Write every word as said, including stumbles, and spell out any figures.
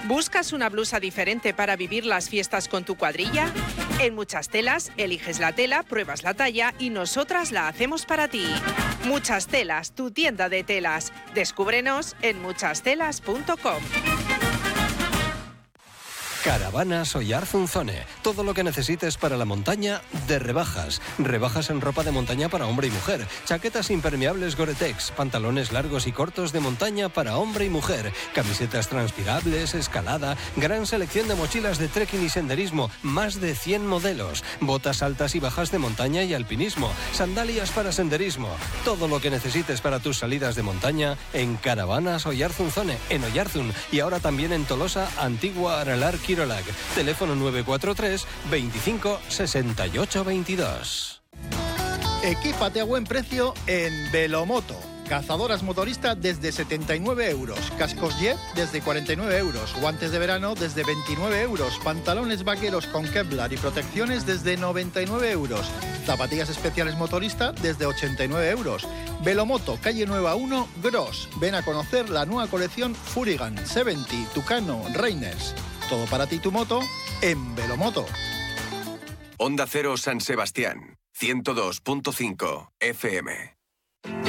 ¿Buscas una blusa diferente para vivir las fiestas con tu cuadrilla? En Muchas Telas, eliges la tela, pruebas la talla y nosotras la hacemos para ti. Muchas Telas, tu tienda de telas. Descúbrenos en muchas telas punto com. Caravanas Oyarzunzone. Todo lo que necesites para la montaña de rebajas. Rebajas en ropa de montaña para hombre y mujer. Chaquetas impermeables Gore-Tex. Pantalones largos y cortos de montaña para hombre y mujer. Camisetas transpirables, escalada. Gran selección de mochilas de trekking y senderismo. Más de cien modelos. Botas altas y bajas de montaña y alpinismo. Sandalias para senderismo. Todo lo que necesites para tus salidas de montaña en Caravanas Oyarzunzone. En Oyarzun. Y ahora también en Tolosa, Antigua, Aralar, Kirolac. Teléfono nueve cuatro tres, veinticinco, sesenta y ocho, veintidós. Equípate a buen precio en Velomoto. Cazadoras motoristas desde setenta y nueve euros. Cascos Jet desde cuarenta y nueve euros. Guantes de verano desde veintinueve euros. Pantalones vaqueros con Kevlar y protecciones desde noventa y nueve euros. Zapatillas especiales motoristas desde ochenta y nueve euros. Velomoto, calle Nueva uno, Gros. Ven a conocer la nueva colección Furigan, setenta, Tucano, Reiners. Todo para ti y tu moto en Velomoto. Onda Cero San Sebastián, ciento dos punto cinco F M.